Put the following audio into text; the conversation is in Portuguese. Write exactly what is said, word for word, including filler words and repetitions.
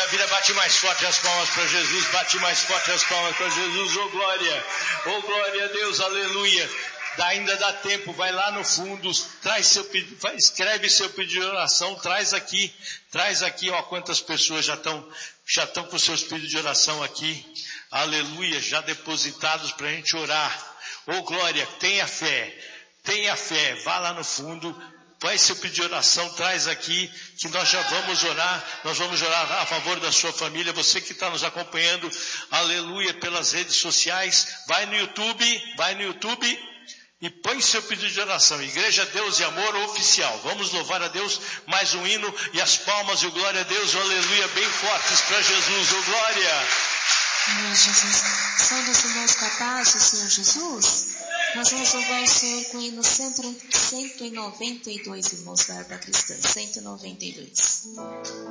maravilha. Bate mais forte as palmas para Jesus. Bate mais forte as palmas para Jesus. Oh glória, oh glória a Deus, aleluia. Ainda dá tempo, vai lá no fundo, traz seu pedido, escreve seu pedido de oração, traz aqui, traz aqui, ó, quantas pessoas já estão, já estão com seus pedidos de oração aqui, aleluia, já depositados para a gente orar. Oh glória, tenha fé, tenha fé, vá lá no fundo, faz seu pedido de oração, traz aqui, que nós já vamos orar, nós vamos orar a favor da sua família, você que está nos acompanhando, aleluia, pelas redes sociais, vai no YouTube, vai no YouTube, e põe seu pedido de oração, Igreja Deus e Amor Oficial. Vamos louvar a Deus, mais um hino e as palmas e o glória a Deus, o aleluia, bem fortes para Jesus, o glória. Amém, Jesus. São os irmãos capazes, Senhor Jesus. Nós vamos louvar o Senhor com o hino cento e noventa e dois, irmãos da Harpa Cristã, cento e noventa e dois.